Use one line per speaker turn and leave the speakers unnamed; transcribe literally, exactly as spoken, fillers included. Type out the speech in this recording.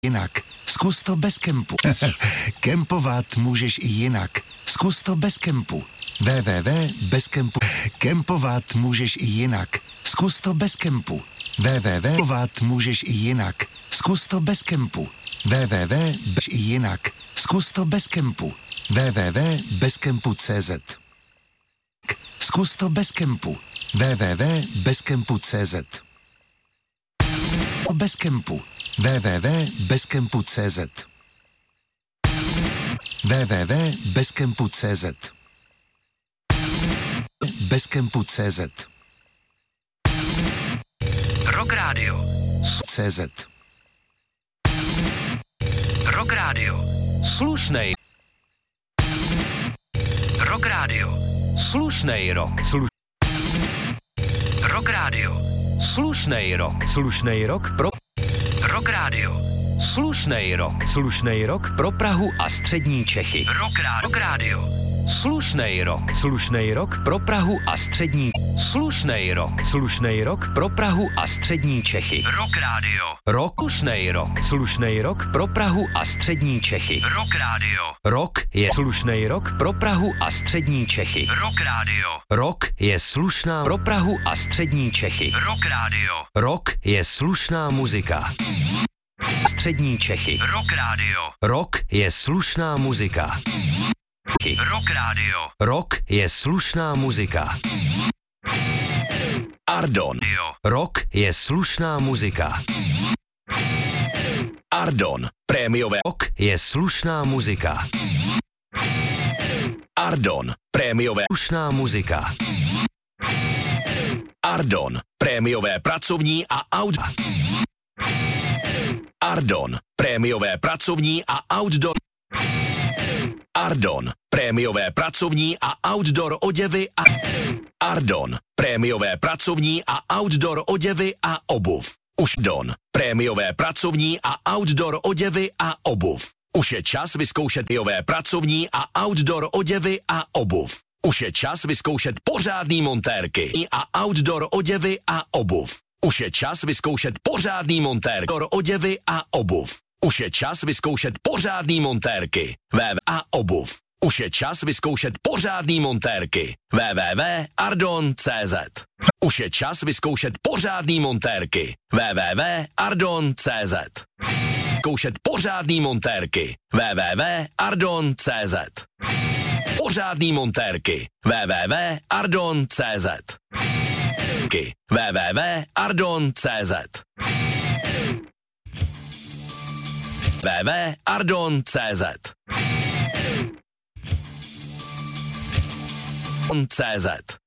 jinak. Zkus to bez kempu. Kempovat můžeš i jinak. Zkus to bez kempu. www bez kempu. Kempovat můžeš i jinak. Zkus to bez kempu. www Kempovat můžeš i jinak. Zkus to bez kempu. www bez i jinak. Zkus to bez kempu. www bez kempu tečka cé zet. Zkus to bez kempu. www bez kempu tečka cé zet. Bez kempu. www bez kempu tečka cé zet. www bez kempu tečka cé zet. Bez kempu tečka cé zet.
Rock Radio.
cé zet.
Rock Radio. Slušnej. Rock Radio. Slušnej rock. Sluš... Rock Radio. Slušnej rock. Slušnej rock pro... Rock Radio. Slušnej rock. Slušnej rock pro Prahu a střední Čechy. Rock, Ra- Rock Radio. Slušnej rock. Slušnej rock pro Prahu a střední... Slušnej rock. Slušnej rock pro Prahu a střední Čechy. Rock Radio. Rock. Slušnej rock. Slušnej rock pro Prahu a střední Čechy. Rock Radio. Rock je slušnej rock pro Prahu a střední Čechy. Rock Radio. Rock je slušná pro Prahu a střední Čechy. Rock Radio. Rock je slušná muzika. Střední Čechy. Rock Radio. Rock je slušná muzika. Rock Radio. Rock je slušná muzika.
Ardon.
Rock je slušná muzika.
Ardon. Prémiové.
Rock je slušná muzika.
Ardon. Prémiové.
Slušná muzika.
Ardon. Prémiové pracovní a aut. Ardon. Prémiové pracovní a outdoor. Ardon. Prémiové pracovní a outdoor oděvy a... Ardon. Prémiové pracovní a outdoor oděvy a obuv. Už Don. Prémiové pracovní a outdoor oděvy a obuv. Už je čas vyzkoušet prémiové pracovní a outdoor oděvy a obuv. Už je čas vyzkoušet pořádný montérky a outdoor oděvy a obuv. Už je čas vyzkoušet pořádný montérky oděvy a obuv. Už je čas vyzkoušet pořádný montérky. www a obuv. Už je čas vyzkoušet pořádný montérky. www tečka ardon tečka cé zet. Už je čas vyzkoušet pořádný montérky. www tečka ardon tečka cé zet. Zkoušet pořádný montérky. www tečka ardon tečka cé zet. Pořádný montérky. www tečka ardon tečka cé zet. www tečka ardon tečka cé zet. www tečka ardon tečka cé zet. cé zet.